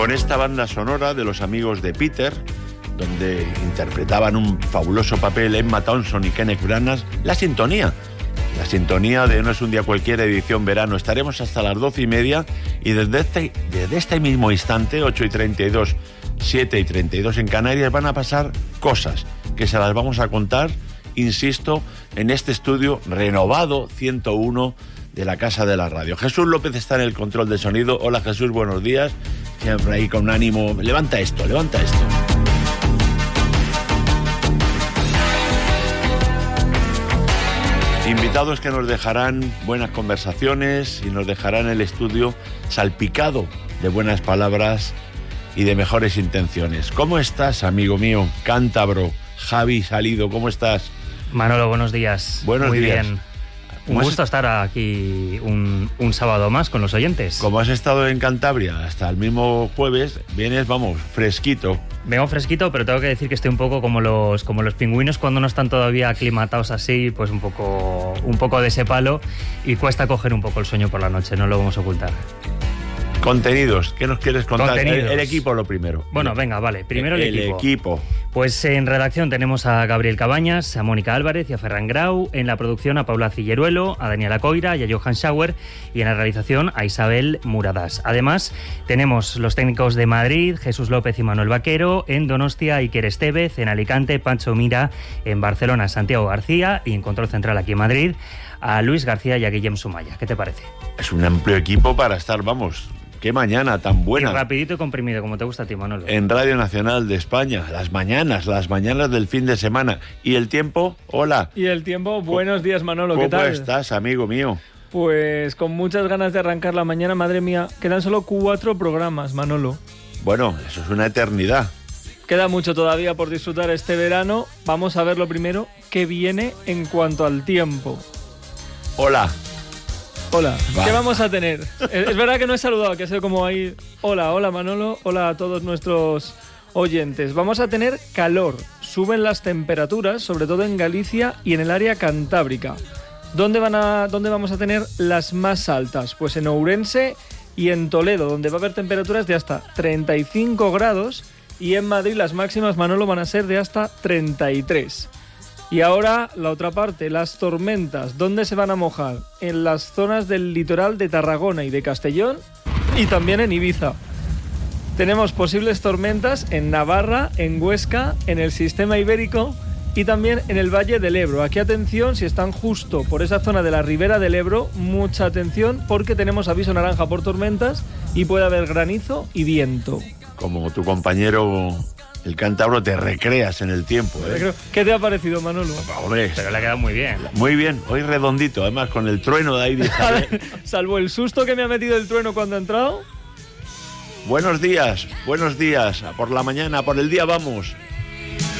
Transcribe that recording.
con esta banda sonora de los amigos de Peter, donde interpretaban un fabuloso papel Emma Thompson y Kenneth Branagh, la sintonía de No es un día cualquiera, edición verano. Estaremos hasta las 12:30 y desde este mismo instante, 8:32, 7:32 en Canarias, van a pasar cosas que se las vamos a contar, insisto, en este estudio renovado 101 de la Casa de la Radio. Jesús López está en el control de sonido. Hola Jesús, buenos días. Siempre ahí con ánimo. Levanta esto. Invitados que nos dejarán buenas conversaciones y nos dejarán el estudio salpicado de buenas palabras y de mejores intenciones. ¿Cómo estás, amigo mío? Cántabro, Javi Salido, ¿cómo estás? Manolo, buenos días. Buenos días. Bien. Un gusto estar aquí un sábado más con los oyentes. Como has estado en Cantabria hasta el mismo jueves, vienes, fresquito. Vengo fresquito, pero tengo que decir que estoy un poco como los pingüinos cuando no están todavía aclimatados así, pues un poco de ese palo, y cuesta coger un poco el sueño por la noche, no lo vamos a ocultar. Contenidos, ¿qué nos quieres contar? El equipo lo primero. Bueno, venga, vale, primero el equipo. Pues en redacción tenemos a Gabriel Cabañas, a Mónica Álvarez y a Ferran Grau, en la producción a Paula Cilleruelo, a Daniela Coira y a Johan Schauer, y en la realización a Isabel Muradas. Además, tenemos los técnicos de Madrid, Jesús López y Manuel Vaquero, en Donostia, Iker Estevez, en Alicante, Pancho Mira, en Barcelona, Santiago García, y en Control Central aquí en Madrid, a Luis García y a Guillem Sumaya. ¿Qué te parece? Es un amplio equipo para estar, qué mañana tan buena. Y rapidito y comprimido, como te gusta a ti, Manolo. En Radio Nacional de España, las mañanas del fin de semana. ¿Y el tiempo? Hola. Y el tiempo, buenos días, Manolo, ¿qué tal? ¿Cómo estás, amigo mío? Pues con muchas ganas de arrancar la mañana, madre mía. Quedan solo 4 programas, Manolo. Bueno, eso es una eternidad. Queda mucho todavía por disfrutar este verano. Vamos a ver lo primero que viene en cuanto al tiempo. Hola, ¿qué vamos a tener? Es verdad que no he saludado, que ha sido como ahí. Hola Manolo, hola a todos nuestros oyentes. Vamos a tener calor, suben las temperaturas, sobre todo en Galicia y en el área cantábrica. ¿Dónde vamos a tener las más altas? Pues en Ourense y en Toledo, donde va a haber temperaturas de hasta 35 grados, y en Madrid las máximas, Manolo, van a ser de hasta 33. Y ahora la otra parte, las tormentas. ¿Dónde se van a mojar? En las zonas del litoral de Tarragona y de Castellón, y también en Ibiza. Tenemos posibles tormentas en Navarra, en Huesca, en el sistema ibérico y también en el Valle del Ebro. Aquí atención, si están justo por esa zona de la ribera del Ebro, mucha atención porque tenemos aviso naranja por tormentas y puede haber granizo y viento. Como tu compañero el cántabro, te recreas en el tiempo, ¿eh? ¿Qué te ha parecido, Manolo? Hombre, pero le ha quedado muy bien. Muy bien, hoy redondito, además con el trueno de ahí. Salvo el susto que me ha metido el trueno cuando ha entrado. Buenos días, por la mañana, por el día vamos.